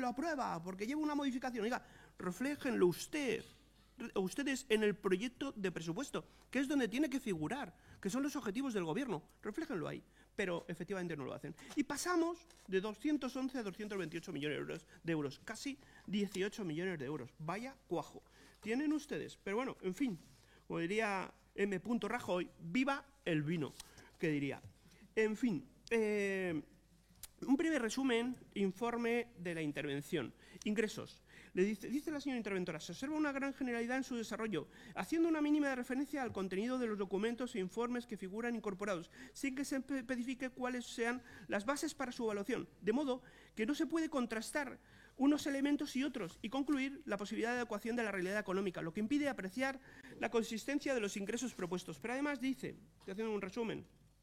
lo aprueba porque lleva una modificación. Oiga, refléjenlo ustedes en el proyecto de presupuesto, que es donde tiene que figurar, que son los objetivos del Gobierno. Refléjenlo ahí, pero efectivamente no lo hacen. Y pasamos de 211 a 228 millones de euros, casi 18 millones de euros. Vaya cuajo. Tienen ustedes, pero bueno, en fin, como diría M. Rajoy, viva el vino, que diría. En fin, un breve resumen, informe de la intervención. Ingresos. Dice la señora interventora, se observa una gran generalidad en su desarrollo, haciendo una mínima referencia al contenido de los documentos e informes que figuran incorporados, sin que se especifique cuáles sean las bases para su evaluación, de modo que no se puede contrastar unos elementos y otros y concluir la posibilidad de adecuación de la realidad económica, lo que impide apreciar la consistencia de los ingresos propuestos. Pero además dice, estoy haciendo un resumen,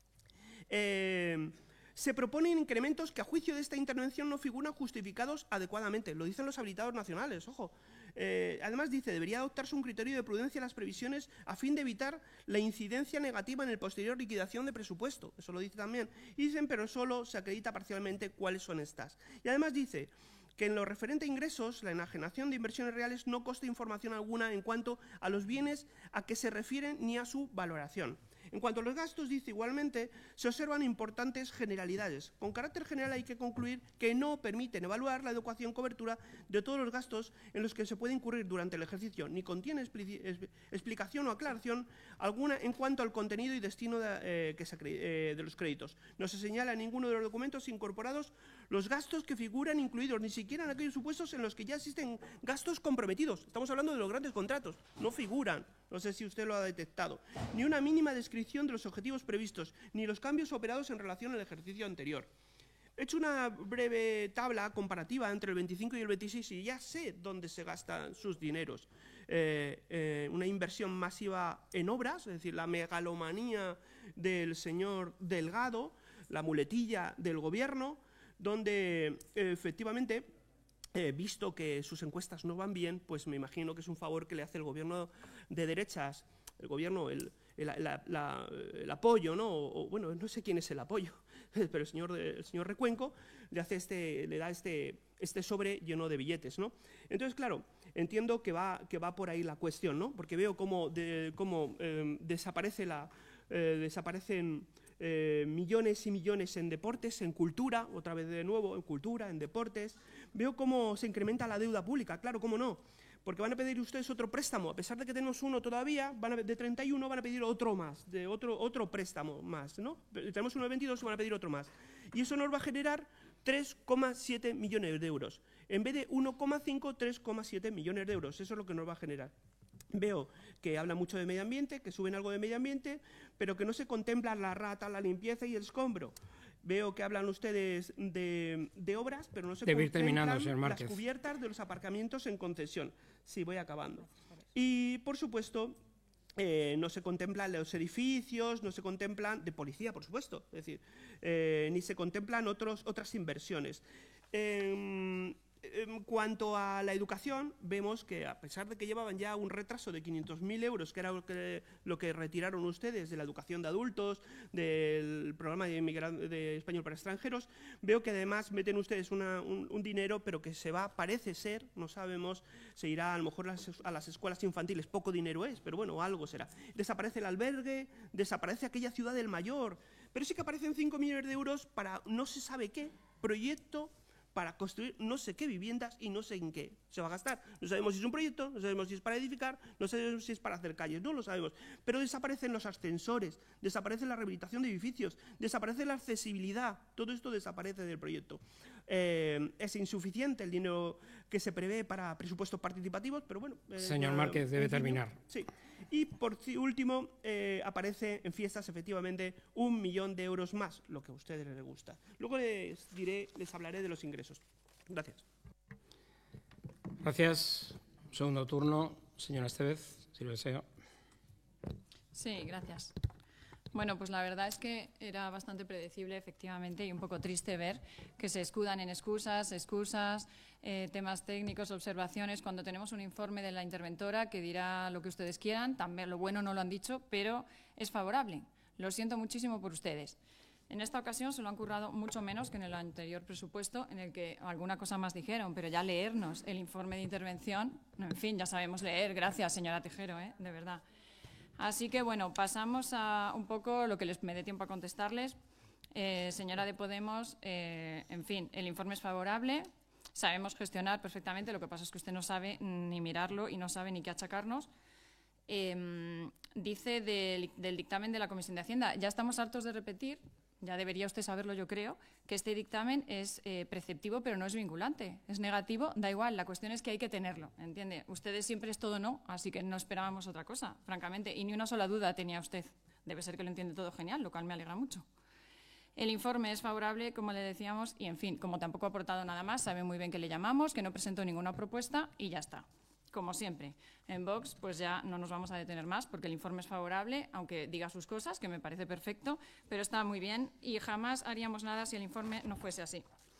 se proponen incrementos que a juicio de esta intervención no figuran justificados adecuadamente. Lo dicen los habilitados nacionales, ojo. Además dice, debería adoptarse un criterio de prudencia en las previsiones a fin de evitar la incidencia negativa en el posterior liquidación de presupuesto. Eso lo dice también. Y dicen, pero solo se acredita parcialmente cuáles son estas. Y además dice que en lo referente a ingresos, la enajenación de inversiones reales no consta información alguna en cuanto a los bienes a que se refieren ni a su valoración. En cuanto a los gastos, dice igualmente, se observan importantes generalidades. Con carácter general hay que concluir que no permiten evaluar la adecuación cobertura de todos los gastos en los que se puede incurrir durante el ejercicio, ni contiene explicación o aclaración alguna en cuanto al contenido y destino de los créditos. No se señala en ninguno de los documentos incorporados los gastos que figuran incluidos, ni siquiera en aquellos supuestos en los que ya existen gastos comprometidos. Estamos hablando de los grandes contratos, no figuran. No sé si usted lo ha detectado. Ni una mínima descripción de los objetivos previstos, ni los cambios operados en relación al ejercicio anterior. He hecho una breve tabla comparativa entre el 25 y el 26 y ya sé dónde se gastan sus dineros. Una inversión masiva en obras, es decir, la megalomanía del señor Delgado, la muletilla del Gobierno, donde efectivamente, visto que sus encuestas no van bien, pues me imagino que es un favor que le hace el Gobierno de derechas, el Gobierno, el apoyo, ¿no? O, bueno, no sé quién es el apoyo, pero el señor Recuenco le da este sobre lleno de billetes, ¿no? Entonces, claro, entiendo que va por ahí la cuestión, ¿no? Porque veo cómo desaparecen millones y millones en deportes, en cultura, otra vez de nuevo, en cultura, en deportes. Veo cómo se incrementa la deuda pública, claro, cómo no. Porque van a pedir ustedes otro préstamo, a pesar de que tenemos uno todavía, de 31 van a pedir otro más, de otro préstamo más, ¿no? Tenemos uno de 22 y van a pedir otro más. Y eso nos va a generar 3,7 millones de euros. En vez de 1,5, 3,7 millones de euros. Eso es lo que nos va a generar. Veo que habla mucho de medio ambiente, que suben algo de medio ambiente, pero que no se contempla la rata, la limpieza y el escombro. Veo que hablan ustedes de obras, pero no se contemplan las cubiertas de los aparcamientos en concesión. Sí, voy acabando. Y, por supuesto, no se contemplan los edificios, no se contemplan, de policía, por supuesto, es decir, ni se contemplan otras inversiones. En cuanto a la educación, vemos que a pesar de que llevaban ya un retraso de 500.000 euros, que era lo que retiraron ustedes de la educación de adultos, del programa de español para extranjeros, veo que además meten ustedes un dinero, pero que se va, parece ser, no sabemos, se irá a lo mejor a las escuelas infantiles, poco dinero es, pero bueno, algo será. Desaparece el albergue, desaparece aquella ciudad del Mayor, pero sí que aparecen 5 millones de euros para no se sabe qué proyecto para construir no sé qué viviendas y no sé en qué se va a gastar. No sabemos si es un proyecto, no sabemos si es para edificar, no sabemos si es para hacer calles, no lo sabemos. Pero desaparecen los ascensores, desaparece la rehabilitación de edificios, desaparece la accesibilidad, todo esto desaparece del proyecto. Es insuficiente el dinero que se prevé para presupuestos participativos, pero bueno... Señor Márquez, debe terminar. Sí. Y por último, aparece en fiestas, efectivamente, 1 millón de euros más, lo que a ustedes les gusta. Luego les hablaré de los ingresos. Gracias. Gracias. Segundo turno, señora Estevez, si lo desea. Sí, gracias. Bueno, pues la verdad es que era bastante predecible, efectivamente, y un poco triste ver que se escudan en excusas, temas técnicos, observaciones, cuando tenemos un informe de la interventora que dirá lo que ustedes quieran, también lo bueno no lo han dicho, pero es favorable. Lo siento muchísimo por ustedes. En esta ocasión se lo han currado mucho menos que en el anterior presupuesto, en el que alguna cosa más dijeron, pero ya leernos el informe de intervención, en fin, ya sabemos leer, gracias señora Tejero, de verdad. Así que bueno, pasamos a un poco lo que me dé tiempo a contestarles. Señora de Podemos, en fin, el informe es favorable, sabemos gestionar perfectamente, lo que pasa es que usted no sabe ni mirarlo y no sabe ni qué achacarnos. Dice del dictamen de la Comisión de Hacienda, ya estamos hartos de repetir, ya debería usted saberlo yo creo, que este dictamen es preceptivo pero no es vinculante, es negativo, da igual, la cuestión es que hay que tenerlo, ¿entiende? Ustedes siempre es todo no, así que no esperábamos otra cosa, francamente, y ni una sola duda tenía usted, debe ser que lo entiende todo genial, lo cual me alegra mucho. El informe es favorable, como le decíamos, y en fin, como tampoco ha aportado nada más, sabe muy bien que le llamamos, que no presentó ninguna propuesta y ya está. Como siempre, en Vox pues ya no nos vamos a detener más porque el informe es favorable, aunque diga sus cosas, que me parece perfecto, pero está muy bien y jamás haríamos nada si el informe no fuese así.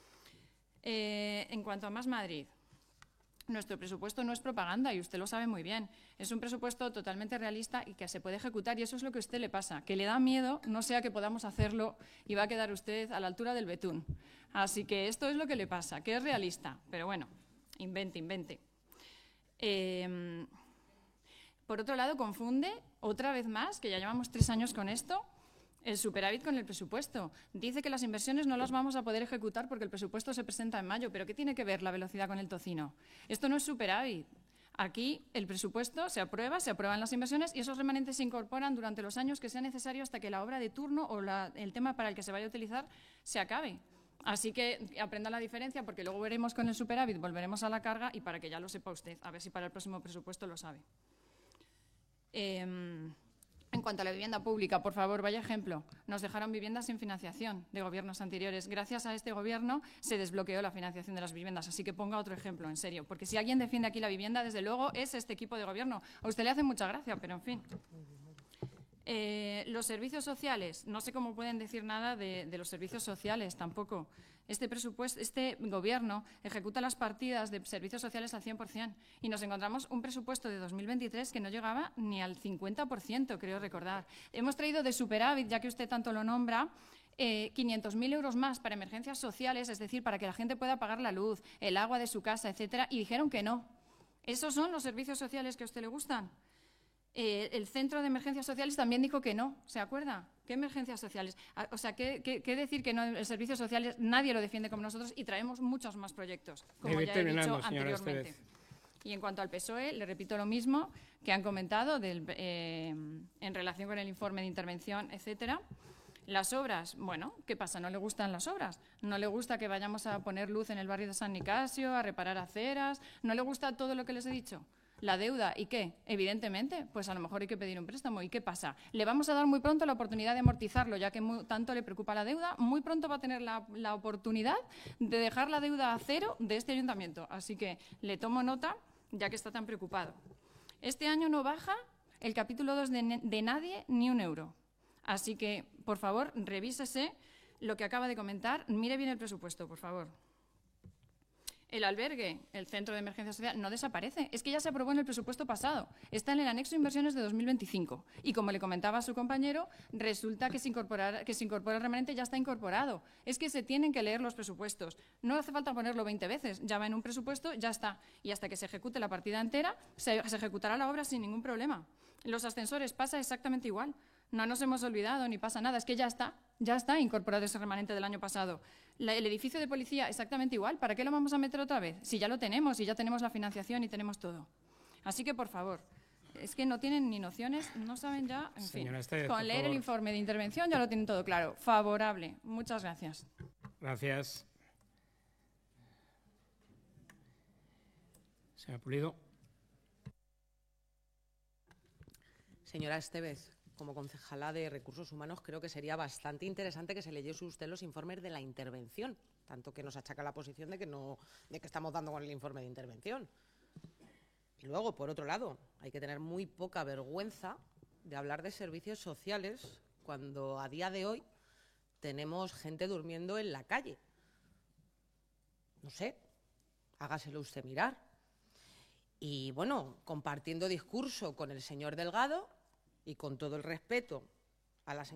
En cuanto a Más Madrid, nuestro presupuesto no es propaganda y usted lo sabe muy bien. Es un presupuesto totalmente realista y que se puede ejecutar y eso es lo que a usted le pasa, que le da miedo, no sea que podamos hacerlo y va a quedar usted a la altura del betún. Así que esto es lo que le pasa, que es realista, pero bueno, invente. Por otro lado, confunde otra vez más, que ya llevamos 3 años con esto, el superávit con el presupuesto. Dice que las inversiones no las vamos a poder ejecutar porque el presupuesto se presenta en mayo. ¿Pero qué tiene que ver la velocidad con el tocino? Esto no es superávit. Aquí el presupuesto se aprueban las inversiones y esos remanentes se incorporan durante los años que sea necesario hasta que la obra de turno o el tema para el que se vaya a utilizar se acabe. Así que aprenda la diferencia porque luego veremos con el superávit, volveremos a la carga y para que ya lo sepa usted, a ver si para el próximo presupuesto lo sabe. En cuanto a la vivienda pública, por favor, vaya ejemplo. Nos dejaron viviendas sin financiación de gobiernos anteriores. Gracias a este gobierno se desbloqueó la financiación de las viviendas. Así que ponga otro ejemplo, en serio. Porque si alguien defiende aquí la vivienda, desde luego es este equipo de gobierno. A usted le hace mucha gracia, pero en fin. Los servicios sociales, no sé cómo pueden decir nada de los servicios sociales tampoco. Este gobierno ejecuta las partidas de servicios sociales al 100% y nos encontramos un presupuesto de 2023 que no llegaba ni al 50%, creo recordar. Hemos traído de superávit, ya que usted tanto lo nombra, 500.000 euros más para emergencias sociales, es decir, para que la gente pueda pagar la luz, el agua de su casa, etcétera, y dijeron que no. ¿Esos son los servicios sociales que a usted le gustan? El Centro de Emergencias Sociales también dijo que no, ¿se acuerda? ¿Qué emergencias sociales? O sea, ¿qué decir que no? El servicio social nadie lo defiende como nosotros y traemos muchos más proyectos, como ya he dicho anteriormente. Y en cuanto al PSOE, le repito lo mismo que han comentado en relación con el informe de intervención, etcétera. Las obras, bueno, ¿qué pasa? ¿No le gustan las obras? ¿No le gusta que vayamos a poner luz en el barrio de San Nicasio, a reparar aceras? ¿No le gusta todo lo que les he dicho? La deuda, ¿y qué? Evidentemente, pues a lo mejor hay que pedir un préstamo. ¿Y qué pasa? Le vamos a dar muy pronto la oportunidad de amortizarlo, ya que tanto le preocupa la deuda. Muy pronto va a tener la oportunidad de dejar la deuda a cero de este ayuntamiento. Así que le tomo nota, ya que está tan preocupado. Este año no baja el capítulo 2 de nadie ni un euro. Así que, por favor, revísese lo que acaba de comentar. Mire bien el presupuesto, por favor. El albergue, el Centro de Emergencia Social, no desaparece. Es que ya se aprobó en el presupuesto pasado. Está en el anexo de inversiones de 2025. Y como le comentaba a su compañero, resulta que se incorpora el remanente, ya está incorporado. Es que se tienen que leer los presupuestos. No hace falta ponerlo 20 veces. Ya va en un presupuesto, ya está. Y hasta que se ejecute la partida entera, se ejecutará la obra sin ningún problema. Los ascensores pasa exactamente igual. No nos hemos olvidado ni pasa nada. Es que ya está incorporado ese remanente del año pasado. El edificio de policía, exactamente igual. ¿Para qué lo vamos a meter otra vez? Si ya lo tenemos, y ya tenemos la financiación y tenemos todo. Así que, por favor, es que no tienen ni nociones, no saben ya, en fin. Con leer el informe de intervención ya lo tienen todo claro. Favorable. Muchas gracias. Gracias. Señora Pulido. Señora Estévez, como concejala de Recursos Humanos, creo que sería bastante interesante que se leyese usted los informes de la intervención, tanto que nos achaca la posición de que estamos dando con el informe de intervención. Y luego, por otro lado, hay que tener muy poca vergüenza de hablar de servicios sociales cuando a día de hoy tenemos gente durmiendo en la calle. No sé, hágaselo usted mirar. Y bueno, compartiendo discurso con el señor Delgado, y con todo el respeto a la señora